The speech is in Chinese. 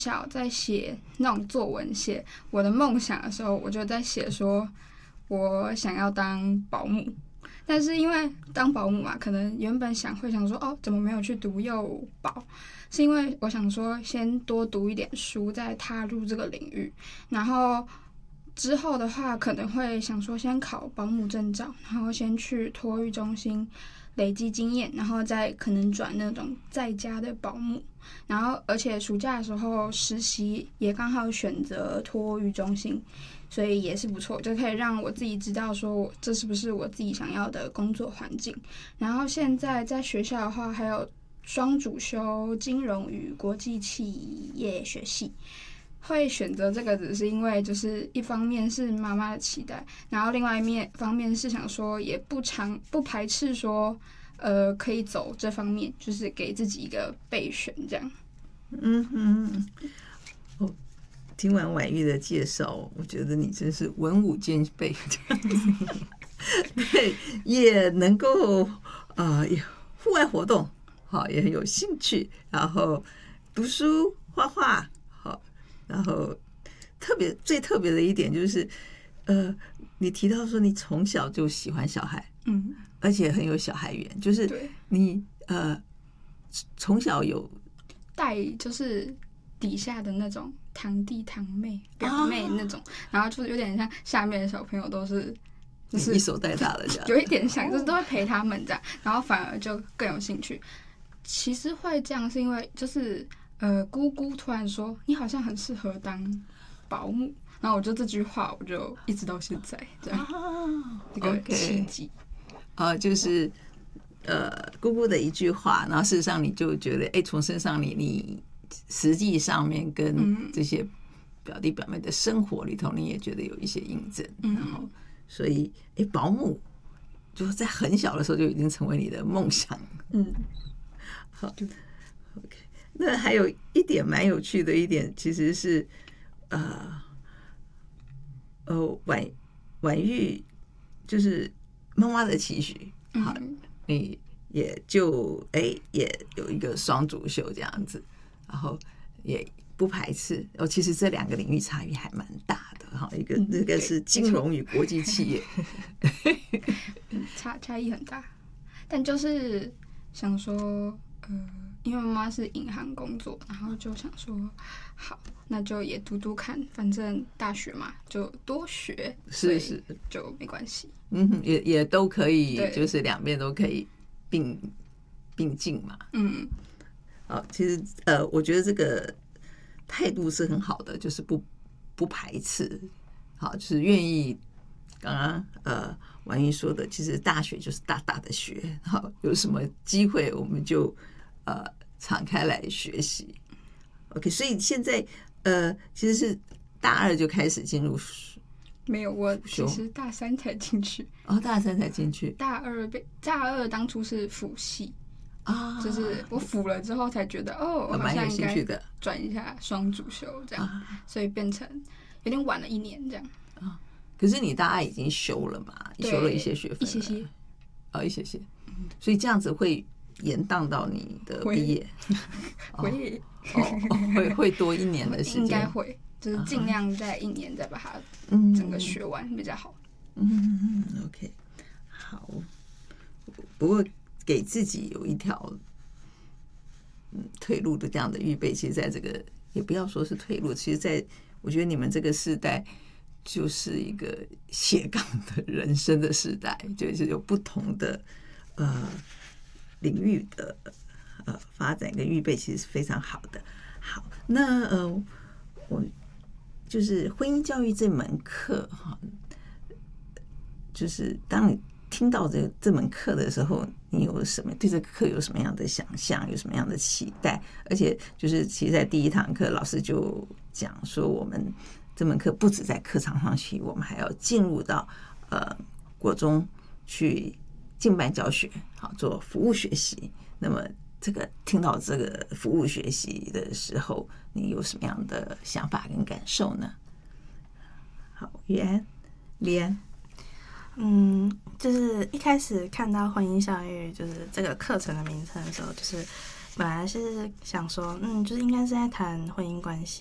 小在写那种作文，写我的梦想的时候，我就在写说我想要当保姆。但是因为当保姆嘛，可能原本会想说哦，怎么没有去读幼保？是因为我想说先多读一点书，再踏入这个领域。然后之后的话，可能会想说先考保姆证照，然后先去托育中心累积经验，然后再可能转那种在家的保姆。然后而且暑假的时候实习也刚好选择托育中心，所以也是不错，就可以让我自己知道说这是不是我自己想要的工作环境。然后现在在学校的话，还有双主修金融与国际企业学系。会选择这个只是因为就是一方面是妈妈的期待，然后另外方面是想说也不排斥说可以走这方面，就是给自己一个备选这样。 听完婉玉的介绍，我觉得你真是文武兼备，对，也能够也户外活动，好，也很有兴趣，然后读书、画画，好，然后最特别的一点就是，你提到说你从小就喜欢小孩，而且很有小孩缘，就是你从小有带就是底下的那种堂弟堂妹表妹那种，然后就是有点像下面的小朋友都是就是一手带大的这样， 有一点像，就是都会陪他们这样，然后反而就更有兴趣。其实会这样是因为就是姑姑突然说你好像很适合当保姆，然后我就这句话我就一直到现在这样，这个契机。 就是姑姑的一句话，然后事实上你就觉得从身上你实际上面跟这些表弟表妹的生活里头，你也觉得有一些印证，然后所以保姆就是在很小的时候就已经成为你的梦想。好 ，OK。那还有一点蛮有趣的一点，其实是婉玉就是妈妈的期许，好，你也就也有一个双主修这样子，然后也不排斥。其实这两个领域差异还蛮大的哈，一个是金融与国际企业， 差异很大，但就是想说，因为妈妈是银行工作，然后就想说，好，那就也读看，反正大学嘛，就多学， 是就没关系。 也都可以，就是两边都可以并进嘛。其实我觉得这个态度是很好的，就是不排斥，好，就是愿意。刚刚婉玉说的，其实大学就是大大的学，好，有什么机会我们就敞开来学习。OK， 所以现在其实是大二就开始进入。 没有，我其实大三才进去。 大三才进去。 大二当初是辅系就是我辅了之后才觉得我好像应该转一下双主修这样，所以变成有点晚了1年这样。 可是你大二已经修了嘛？修了一些学分了，一些些，所以这样子会延宕到你的毕业，会多1年的时间， 应该会，就是尽量在1年再把它整个学完比较好。 OK， 好。不过给自己有一条退路的这样的预备，其实在这个也不要说是退路，其实在我觉得你们这个世代就是一个斜杠的人生的时代，就是有不同的领域的发展跟预备，其实是非常好的。好，那我就是婚姻教育这门课哈，就是当你听到这门课的时候，你有什么对这个课有什么样的想象，有什么样的期待？而且就是其实在第1堂课老师就讲说，我们这门课不止在课堂上学，我们还要进入到国中去敬拜教学，好做服务学习。那么这个听到这个服务学习的时候，你有什么样的想法跟感受呢？好，李安。 就是一开始看到婚姻教育就是这个课程的名称的时候，就是本来是想说，就是应该是在谈婚姻关系。